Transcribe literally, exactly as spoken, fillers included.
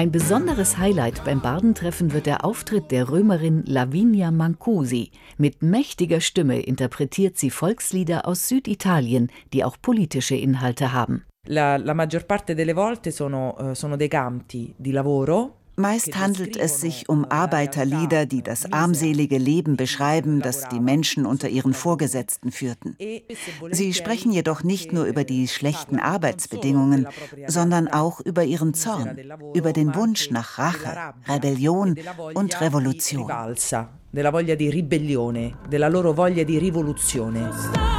Ein besonderes Highlight beim Bardentreffen wird der Auftritt der Römerin Lavinia Mancusi. Mit mächtiger Stimme interpretiert sie Volkslieder aus Süditalien, die auch politische Inhalte haben. La, la maggior parte delle volte sono, sono dei canti di lavoro. Meist handelt es sich um Arbeiterlieder, die das armselige Leben beschreiben, das die Menschen unter ihren Vorgesetzten führten. Sie sprechen jedoch nicht nur über die schlechten Arbeitsbedingungen, sondern auch über ihren Zorn, über den Wunsch nach Rache, Rebellion und Revolution. Della voglia di ribellione, della loro voglia di rivoluzione.